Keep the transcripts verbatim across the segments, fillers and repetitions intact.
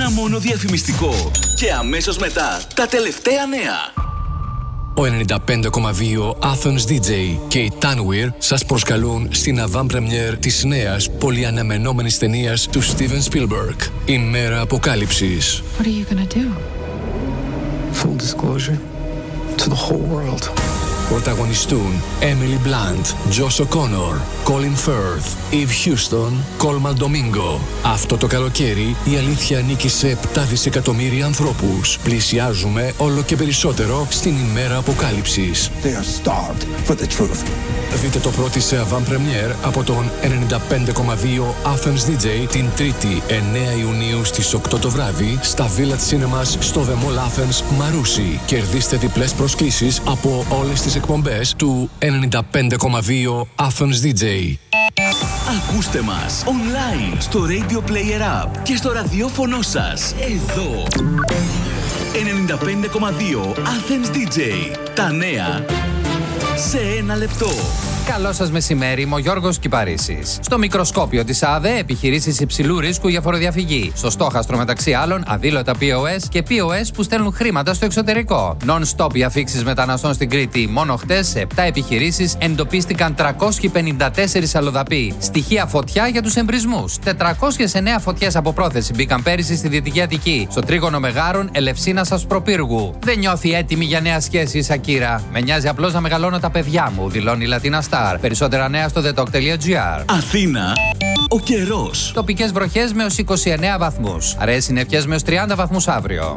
Ένα μόνο διαφημιστικό και αμέσως μετά τα τελευταία νέα. Ο ενενήντα πέντε κόμμα δύο Athens ντι τζέι και η Tanweer σας προσκαλούν στην avant-première της νέας πολυαναμενόμενης ταινίας του Steven Spielberg, η Μέρα Αποκάλυψης. What are you gonna do? Full disclosure to the whole world. Πρωταγωνιστούν Emily Blunt, Josh O'Connor, Colin Firth, Eve Houston, Colman Domingo. Αυτό το καλοκαίρι η αλήθεια ανήκει σε επτά δισεκατομμύρια ανθρώπους. Πλησιάζουμε όλο και περισσότερο στην ημέρα αποκάλυψης. They are starved for the truth. Δείτε το πρώτο σε avant-première από τον ενενήντα πέντε κόμμα δύο Athens ντι τζέι την Τρίτη εννέα Ιουνίου στις οκτώ το βράδυ στα Village Cinemas στο The Mall Athens Μαρούσι. Κερδίστε διπλές προσκλήσεις από όλες τις εκπομπές του ενενήντα πέντε κόμμα δύο Athens ντι τζέι. Ακούστε μας online στο Radio Player App και στο ραδιόφωνο σας εδώ. ενενήντα πέντε κόμμα δύο Athens ντι τζέι. Τα νέα σε ένα λεπτό. Καλό σας μεσημέρι, είμαι ο Γιώργος Κυπαρίσης. Στο μικροσκόπιο της ΑΔΕ, επιχειρήσεις υψηλού ρίσκου για φοροδιαφυγή. Στο στόχαστρο μεταξύ άλλων, αδήλωτα πι ο ες και πι ο ες που στέλνουν χρήματα στο εξωτερικό. Non-stop οι αφήξεις μεταναστών στην Κρήτη. Μόνο χτες, σε επτά επιχειρήσεις εντοπίστηκαν τριακόσιοι πενήντα τέσσερις αλλοδαποί. Στοιχεία φωτιά για τους εμπρισμούς. τετρακόσιες εννέα φωτιές από πρόθεση μπήκαν πέρυσι στη Δυτική Αττική. Στο τρίγωνο Μεγάρων, Ελευσίνας Ασπροπύργου. Δεν νιώθει έτοιμη για νέα σχέση η Σακύρα. Με νοιάζει απλώς να μεγαλώνω τα παιδιά μου, δηλώνει η Λατίνα Star. Περισσότερα νέα στο the talk τελεία gr. Αθήνα, ο καιρός. Τοπικές βροχές με ως είκοσι εννέα βαθμούς. Αραιές συννεφιές με ως τριάντα βαθμούς αύριο.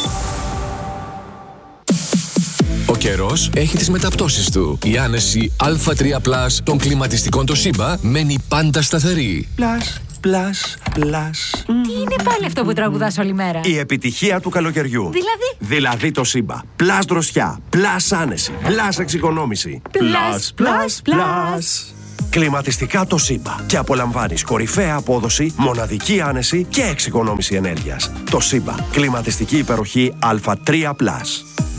Ο καιρός έχει τις μεταπτώσεις του. Η άνεση Α τρία πλας των κλιματιστικών Toshiba μένει πάντα σταθερή. Πλας, πλας, πλας. Τι είναι πάλι αυτό που τραγουδάς όλη μέρα? Η επιτυχία του καλοκαιριού. Δηλαδή? Δηλαδή το Toshiba. Πλας δροσιά, πλας άνεση, πλας εξοικονόμηση. Πλας, πλας, πλας. Κλιματιστικά Toshiba. Και απολαμβάνεις κορυφαία απόδοση, μοναδική άνεση και εξοικονόμηση ενέργειας. Toshiba. Κλιματιστική υπεροχή Α τρία πλας.